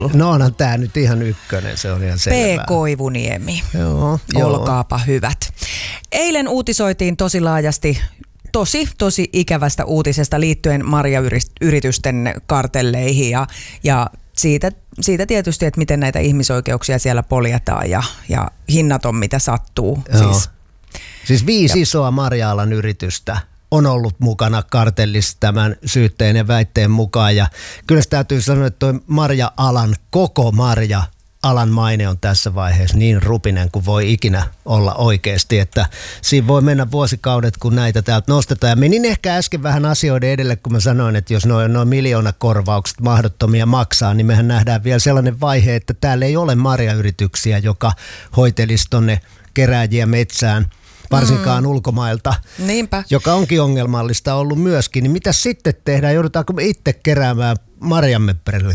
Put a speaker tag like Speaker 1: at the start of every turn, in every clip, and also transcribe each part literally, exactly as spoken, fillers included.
Speaker 1: No onhan tää nyt ihan ykkönen, se on ihan selvää.
Speaker 2: P. Koivuniemi.
Speaker 1: Joo,
Speaker 2: Olkaapa joo. hyvät. Eilen uutisoitiin tosi laajasti tosi, tosi ikävästä uutisesta liittyen marjayritysten kartelleihin ja, ja siitä, siitä tietysti, että miten näitä ihmisoikeuksia siellä poljetaan ja, ja hinnat on mitä sattuu. Siis,
Speaker 1: siis viisi
Speaker 2: ja.
Speaker 1: isoa marja-alan yritystä on ollut mukana kartellissa tämän syytteen ja väitteen mukaan. Ja kyllä täytyy sanoa, että tuo marja-alan, koko marja-alan maine on tässä vaiheessa niin rupinen kuin voi ikinä olla oikeasti. Että siinä voi mennä vuosikaudet, kun näitä täältä nostetaan. Ja menin ehkä äsken vähän asioiden edelle, kun mä sanoin, että jos noin noin miljoonakorvaukset mahdottomia maksaa, niin mehän nähdään vielä sellainen vaihe, että täällä ei ole marjayrityksiä, joka hoitelisi tonne kerääjiä metsään, varsinkaan mm. ulkomailta,
Speaker 2: Niinpä.
Speaker 1: joka onkin ongelmallista ollut myöskin. Niin mitä sitten tehdään? Joudutaanko me itse keräämään marjamme perille?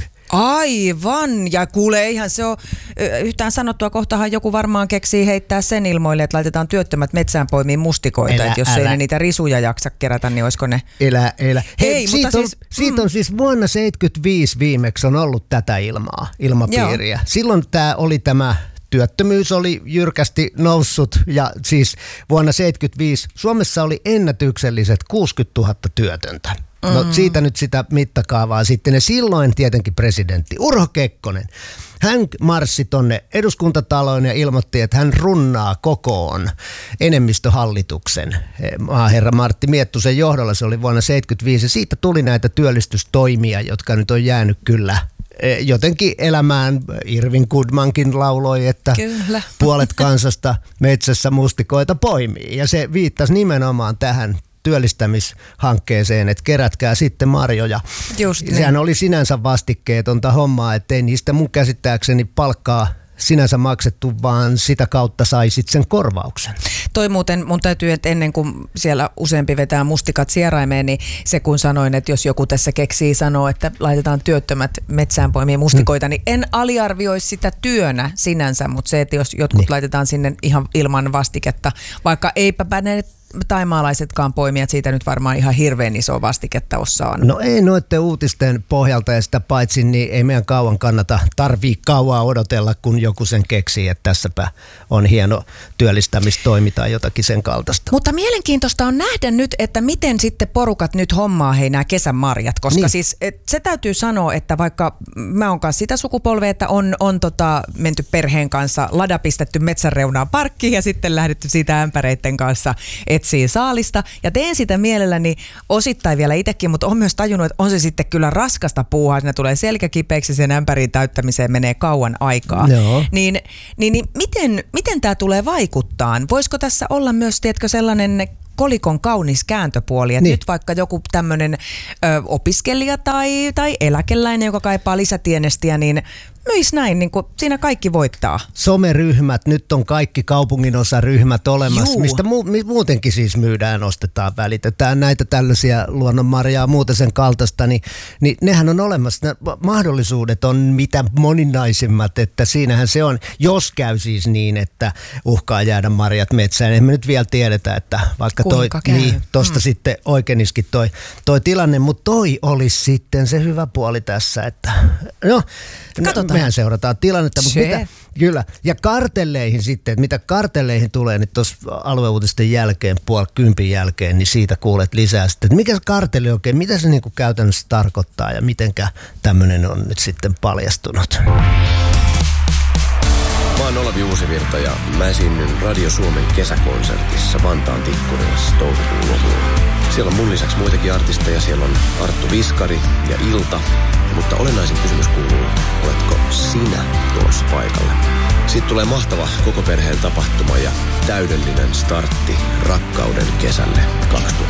Speaker 2: Aivan, ja kuule, eihän se ole yhtään sanottua, kohtahan joku varmaan keksii heittää sen ilmoille, että laitetaan työttömät metsään poimiin mustikoita,
Speaker 1: Elä,
Speaker 2: että jos
Speaker 1: älä.
Speaker 2: ei ne niitä risuja jaksa kerätä, niin olisiko ne...
Speaker 1: Elä, elä. Hei,
Speaker 2: Hei,
Speaker 1: siitä,
Speaker 2: mutta
Speaker 1: on,
Speaker 2: siis,
Speaker 1: siitä on siis vuonna seitsemänkymmentäviisi viimeksi on ollut tätä ilmaa, ilmapiiriä. Joo. Silloin tämä oli tämä... Työttömyys oli jyrkästi noussut ja siis vuonna seitsemänkymmentäviisi Suomessa oli ennätykselliset kuusikymmentätuhatta työtöntä. No mm. siitä nyt sitä mittakaavaa sitten. Ja silloin tietenkin presidentti Urho Kekkonen, hän marssi tonne eduskuntataloon ja ilmoitti, että hän runnaa kokoon enemmistöhallituksen. Maaherra Martti Miettusen johdolla se oli vuonna seitsemänkymmentäviisi. Ja siitä tuli näitä työllistystoimia, jotka nyt on jäänyt kyllä jotenkin elämään. Irvin Goodmankin lauloi, että Kyllä. puolet kansasta metsässä mustikoita poimii. Ja se viittasi nimenomaan tähän työllistämishankkeeseen, että kerätkää sitten marjoja.
Speaker 2: Just niin.
Speaker 1: Sehän oli sinänsä vastikkeetonta hommaa, ettei niistä mun käsittääkseni palkkaa sinänsä maksettu, vaan sitä kautta saisit sen korvauksen.
Speaker 2: Toi muuten, mun täytyy, että ennen kuin siellä useampi vetää mustikat sieraimeen, niin se kun sanoin, että jos joku tässä keksii sanoa, että laitetaan työttömät metsään poimia mustikoita, hmm. niin en aliarvioisi sitä työnä sinänsä, mutta se, että jos jotkut niin. laitetaan sinne ihan ilman vastiketta, vaikka eipä ne taimaalaisetkaan poimijat siitä nyt varmaan ihan hirveän isoa vastiketta ole saanut.
Speaker 1: No ei noiden uutisten pohjalta ja sitä paitsi, niin ei meidän kauan kannata tarvii kauaa odotella, kun joku sen keksii, että tässäpä on hieno työllistämistoimi tai jotakin sen kaltaista.
Speaker 2: Mutta mielenkiintoista on nähdä nyt, että miten sitten porukat nyt hommaa hei nämä kesämarjat, koska niin. siis et, se täytyy sanoa, että vaikka mä oon kanssa sitä sukupolvea, että on, on tota, menty perheen kanssa, lada pistetty metsän reunaan parkkiin ja sitten lähdetty siitä ämpäreiden kanssa etsii saalista ja teen sitä mielelläni osittain vielä itsekin, mutta on myös tajunnut, että on se sitten kyllä raskasta puuhaa, että ne tulee selkäkipeäksi sen ämpärin täyttämiseen menee kauan aikaa.
Speaker 1: Joo.
Speaker 2: Niin, niin, niin miten, miten tämä tulee vaikuttaa? Voisiko tässä olla myös, tiedätkö, sellainen kolikon kaunis kääntöpuoli, että niin. nyt vaikka joku tämmöinen ö, opiskelija tai, tai eläkeläinen, joka kaipaa lisätienestiä, niin myis näin, niin kuin siinä kaikki voittaa.
Speaker 1: Someryhmät, nyt on kaikki kaupunginosaryhmät olemassa,
Speaker 2: Juu.
Speaker 1: mistä mu- muutenkin siis myydään, ostetaan, välitetään näitä tällaisia luonnonmarjaa, muuta sen kaltaista, niin, niin nehän on olemassa. Ne mahdollisuudet on mitä moninaisimmat, että siinähän se on, jos käy siis niin, että uhkaa jäädä marjat metsään. Emme nyt vielä tiedetä, että vaikka toi, niin, tosta hmm. sitten oikeiniskin toi, toi tilanne, mutta toi olisi sitten se hyvä puoli tässä, että no,
Speaker 2: katsotaan.
Speaker 1: Mehän seurataan tilannetta, mutta mitä, kyllä. Ja kartelleihin sitten, että mitä kartelleihin tulee, niin tuossa alueuutisten jälkeen, puoli kympin jälkeen, niin siitä kuulet lisää sitten, että mikä se kartelli oikein, mitä se niinku käytännössä tarkoittaa ja mitenkä tämmöinen on nyt sitten paljastunut.
Speaker 3: Mä oon Olavi Uusivirta ja mä esiinnyn Radio Suomen kesäkonsertissa Vantaan Tikkurilassa toukokuun lopulla. Siellä on mun lisäksi muitakin artisteja, siellä on Arttu Viskari ja Ilta, mutta olennaisin kysymys kuuluu, oletko sinä tulossa paikalle? Siitä tulee mahtava koko perheen tapahtuma ja täydellinen startti rakkauden kesälle kaksituhatta.